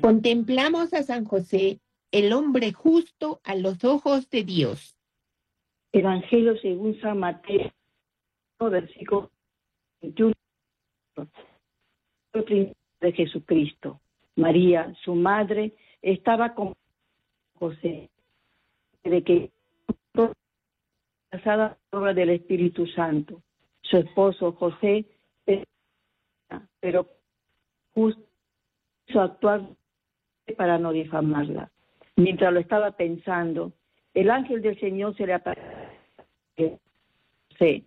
Contemplamos a San José, el hombre justo a los ojos de Dios. Evangelio según San Mateo, versículo 21, de Jesucristo. María, su madre, estaba con José, de que casada por obra del Espíritu Santo. Su esposo José, pero justo hizo actuar para no difamarla. Mientras lo estaba pensando, el ángel del Señor se le apareció. José,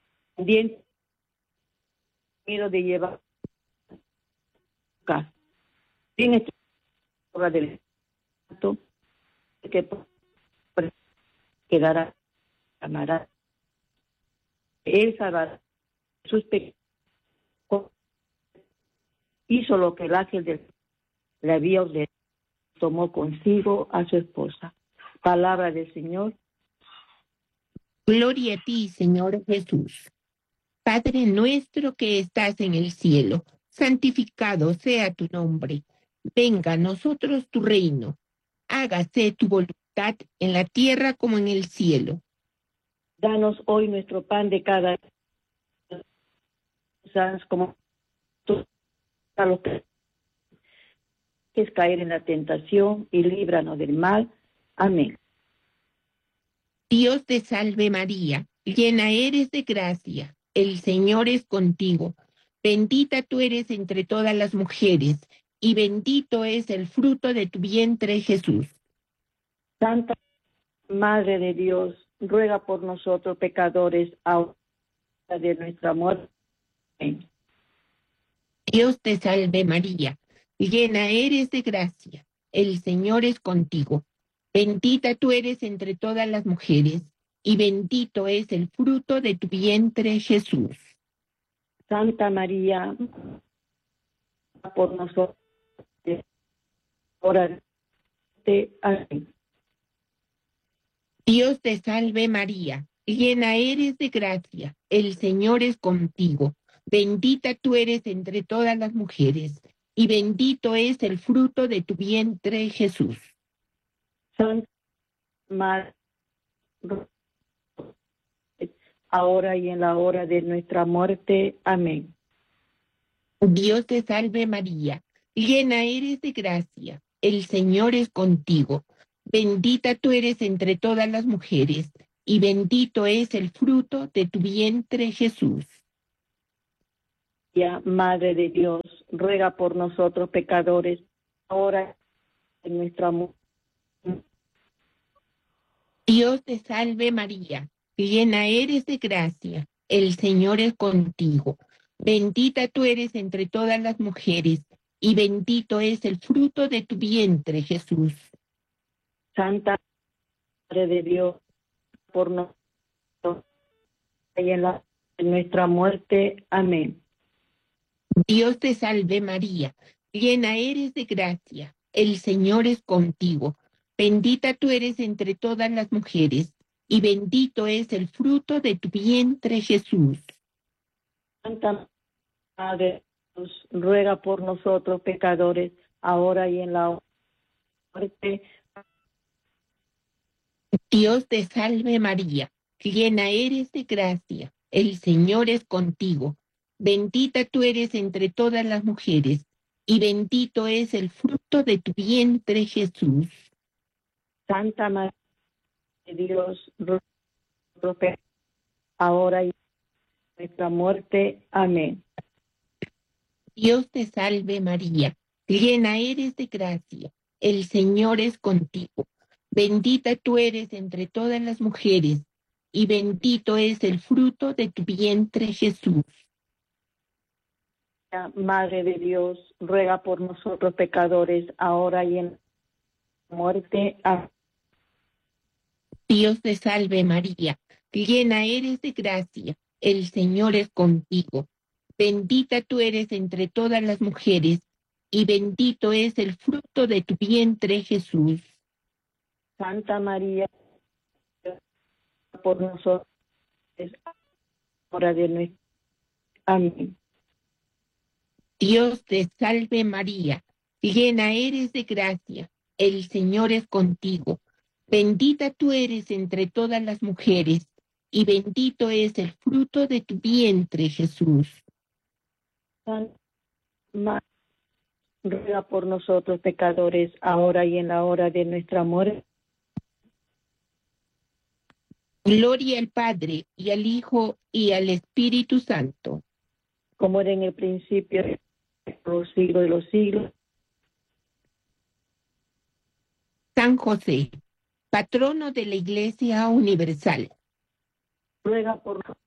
miedo de llevar casa. Sin esta obra del Santo, que quedará, amará. Él salvará sus pecados. Hizo lo que el ángel le había ordenado. Tomó consigo a su esposa. Palabra del Señor. Gloria a ti, Señor Jesús. Padre nuestro que estás en el cielo, santificado sea tu nombre. Venga a nosotros tu reino. Hágase tu voluntad en la tierra como en el cielo. Danos hoy nuestro pan de cada día, como a los que es caer en la tentación y líbranos del mal. Amén. Dios te salve María, llena eres de gracia, el Señor es contigo. Bendita tú eres entre todas las mujeres, y bendito es el fruto de tu vientre, Jesús. Santa Madre de Dios, ruega por nosotros pecadores, ahora de nuestra muerte. Amén. Dios te salve María, llena eres de gracia, el Señor es contigo. Bendita tú eres entre todas las mujeres, y bendito es el fruto de tu vientre, Jesús. Santa María, por nosotros, ahora de amén. Dios te salve María, llena eres de gracia, el Señor es contigo. Bendita tú eres entre todas las mujeres, y bendito es el fruto de tu vientre, Jesús. Santa Madre, ahora y en la hora de nuestra muerte. Amén. Dios te salve María, llena eres de gracia, el Señor es contigo. Bendita tú eres entre todas las mujeres, y bendito es el fruto de tu vientre, Jesús. Madre de Dios, ruega por nosotros pecadores, ahora en nuestra muerte. Dios te salve María, llena eres de gracia, el Señor es contigo. Bendita tú eres entre todas las mujeres, y bendito es el fruto de tu vientre, Jesús. Santa Madre de Dios, por nosotros y en nuestra muerte. Amén. Dios te salve María, llena eres de gracia, el Señor es contigo. Bendita tú eres entre todas las mujeres, y bendito es el fruto de tu vientre, Jesús. Santa Madre de Dios, ruega por nosotros pecadores, ahora y en la hora de muerte. Dios te salve María, llena eres de gracia, el Señor es contigo. Bendita tú eres entre todas las mujeres, y bendito es el fruto de tu vientre, Jesús. Santa Madre de Dios, ruega por nosotros pecadores, ahora y en nuestra muerte. Amén. Dios te salve María, llena eres de gracia, el Señor es contigo. Bendita tú eres entre todas las mujeres, y bendito es el fruto de tu vientre, Jesús. Madre de Dios, ruega por nosotros pecadores, ahora y en la muerte. Amén. Dios te salve María, llena eres de gracia, el Señor es contigo. Bendita tú eres entre todas las mujeres, y bendito es el fruto de tu vientre, Jesús. Santa María, por nosotros, ahora de nuestra. Amén. Dios te salve María, llena eres de gracia, el Señor es contigo. Bendita tú eres entre todas las mujeres, y bendito es el fruto de tu vientre, Jesús. Santa María, ruega por nosotros pecadores, ahora y en la hora de nuestra muerte. Gloria al Padre, y al Hijo, y al Espíritu Santo. Como era en el principio, por los siglos de los siglos. San José, patrono de la Iglesia Universal. Ruega por nosotros